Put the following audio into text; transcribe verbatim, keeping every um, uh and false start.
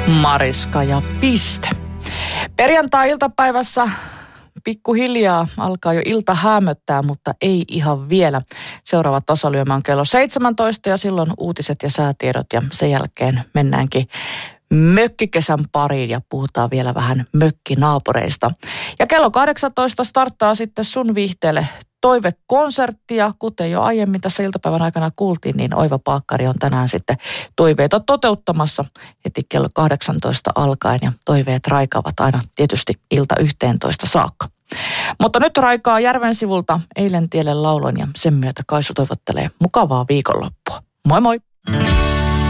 Mariska ja piste. Perjantai-iltapäivässä pikkuhiljaa alkaa jo ilta häämöttää, mutta ei ihan vielä. Seuraava tasalyömä on kello seitsemäntoista ja silloin uutiset ja säätiedot ja sen jälkeen mennäänkin mökkikesän pariin ja puhutaan vielä vähän mökkinaapureista. Ja kello kahdeksantoista starttaa sitten sun viihteelle toivekonsertti ja kuten jo aiemmin tässä iltapäivän aikana kuultiin, niin Oiva Paakkari on tänään sitten toiveita toteuttamassa heti kello kahdeksantoista alkaen ja toiveet raikaavat aina tietysti ilta yhteentoista saakka. Mutta nyt raikaa Järven sivulta Eilen tielle lauloin ja sen myötä Kaisu toivottelee mukavaa viikonloppua. Moi moi!